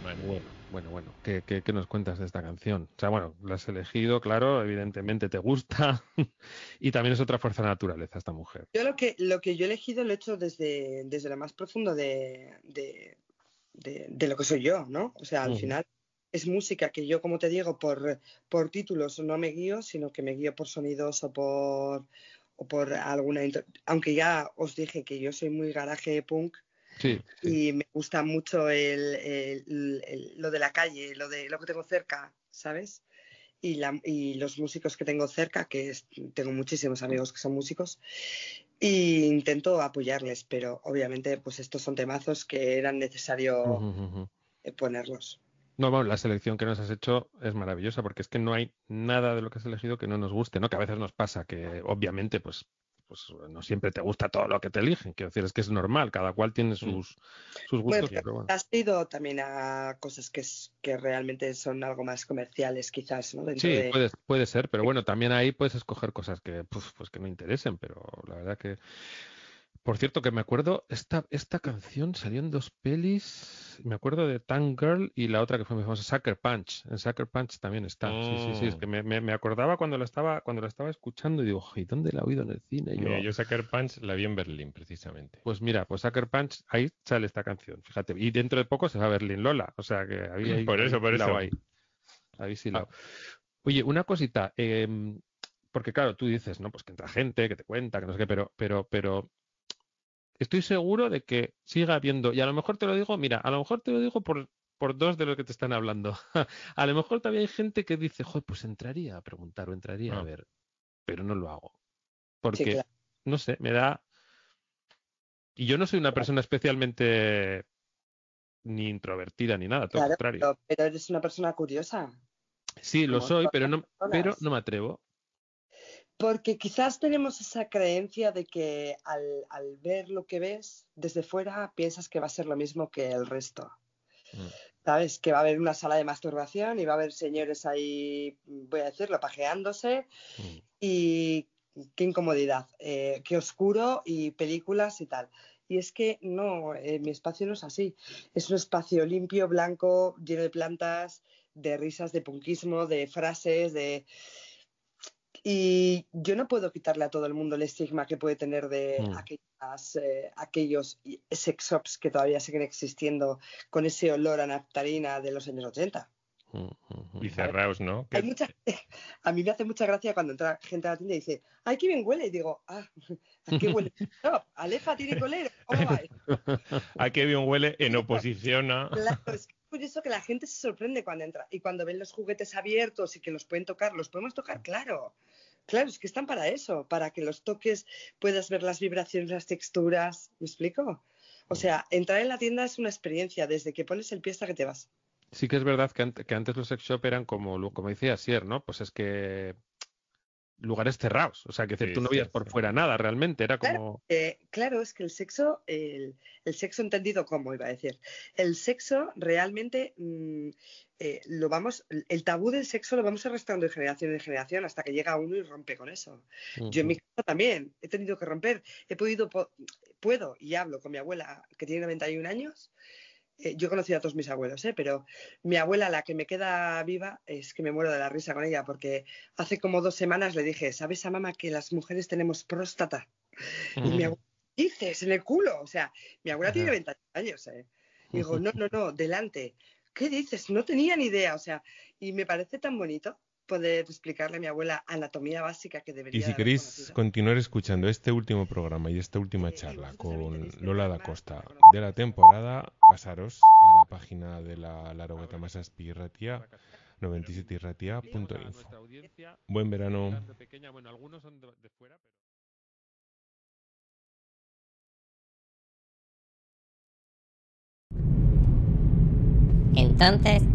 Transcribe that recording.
Vale. Bueno. ¿Qué nos cuentas de esta canción? O sea, bueno, la has elegido, claro, evidentemente te gusta y también es otra fuerza de naturaleza esta mujer. Yo lo que yo he elegido lo he hecho desde lo más profundo de lo que soy yo, ¿no? O sea, al final es música que yo, como te digo, por títulos no me guío, sino que me guío por sonidos o por alguna... Aunque ya os dije que yo soy muy garaje punk. Sí. Y me gusta mucho lo de la calle, lo que tengo cerca, ¿sabes? Y los músicos que tengo cerca, tengo muchísimos amigos que son músicos, e intento apoyarles, pero obviamente pues estos son temazos que eran necesario ponerlos. No, bueno, la selección que nos has hecho es maravillosa porque es que no hay nada de lo que has elegido que no nos guste, ¿no? Que a veces nos pasa que obviamente pues no siempre te gusta todo lo que te eligen. Quiero decir, es que es normal, cada cual tiene sus gustos. Bueno, Pero bueno. has ido también a cosas que realmente son algo más comerciales, quizás, ¿no? Sí, puede ser, pero bueno, también ahí puedes escoger cosas que pues que no interesen, pero la verdad que... Por cierto, que me acuerdo, esta canción salió en 2 pelis, me acuerdo de Tank Girl y la otra que fue muy famosa, Sucker Punch. En Sucker Punch también está. Sí, es que me acordaba cuando la estaba escuchando y digo, ¿y dónde la he oído en el cine? Mira, yo Sucker Punch la vi en Berlín, precisamente. Pues mira, pues Sucker Punch, ahí sale esta canción, fíjate. Y dentro de poco se va a Berlín Lola, o sea que había por eso. Ahí sí la... Oye, una cosita, porque claro, tú dices, ¿no? Pues que entra gente, que te cuenta, que no sé qué, pero estoy seguro de que siga habiendo, y a lo mejor te lo digo, mira, a lo mejor te lo digo por dos de los que te están hablando. A lo mejor todavía hay gente que dice, joder, pues entraría a preguntar o entraría a ver, pero no lo hago. Porque, sí, claro. no sé, me da... Y yo no soy una persona especialmente ni introvertida ni nada, todo lo contrario. Pero eres una persona curiosa. Sí, lo soy, pero no me atrevo. Porque quizás tenemos esa creencia de que al ver lo que ves desde fuera piensas que va a ser lo mismo que el resto. ¿Sabes? Que va a haber una sala de masturbación y va a haber señores ahí, voy a decirlo, pajeándose y qué incomodidad, qué oscuro y películas y tal. Y es que no, mi espacio no es así. Es un espacio limpio, blanco, lleno de plantas, de risas, de punkismo, de frases, de... Y yo no puedo quitarle a todo el mundo el estigma que puede tener de aquellos sex shops que todavía siguen existiendo con ese olor a naftalina de los años 80. Y cerraos, ¿no? A mí me hace mucha gracia cuando entra gente a la tienda y dice, ¡ay, qué bien huele! Y digo, ¿a qué huele? No, Alefa tiene colero, ¿cómo va? ¿A qué bien huele en oposición a...? Claro, es curioso que la gente se sorprende cuando entra y cuando ven los juguetes abiertos y que los pueden tocar, ¿los podemos tocar? Claro. Claro, es que están para eso, para que los toques, puedas ver las vibraciones, las texturas. ¿Me explico? O sea, entrar en la tienda es una experiencia, desde que pones el pie hasta que te vas. Sí que es verdad que antes los sex shop eran como decía Sier, ¿no? Pues es que lugares cerrados, o sea, que tú no veías por fuera nada realmente, era como... Claro, es que el sexo entendido como, iba a decir, el sexo realmente el tabú del sexo lo vamos arrastrando de generación en generación hasta que llega uno y rompe con eso. Yo en mi casa también he tenido que romper, puedo y hablo con mi abuela que tiene 91 años. Yo he conocido a todos mis abuelos, pero mi abuela, la que me queda viva, es que me muero de la risa con ella, porque hace como 2 semanas le dije, ¿sabes a mamá que las mujeres tenemos próstata? Y mi abuela, dices, en el culo. O sea, mi abuela tiene 90 años, Y digo, no, delante. ¿Qué dices? No tenía ni idea, o sea, y me parece tan bonito poder explicarle a mi abuela anatomía básica que debería. Y si queréis continuar escuchando este último programa y esta última charla con Lola da Costa de la temporada, pasaros a la página de la Larogueta Masaspi Ratia, 97irratia.info. Buen verano. Entonces